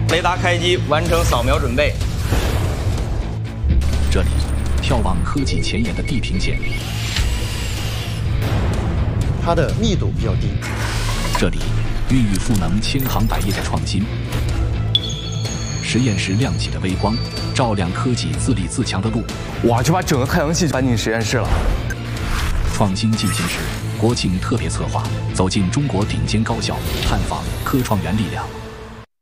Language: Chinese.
雷达开机，完成扫描准备。 这里，眺望科技前沿的地平线。 它的密度比较低。 这里，孕育赋能千行百业的创新。实验室亮起的微光，照亮科技自立自强的路。 哇，就把整个太阳系搬进实验室了。 创新进行时，国庆特别策划，走进中国顶尖高校，探访科创园力量。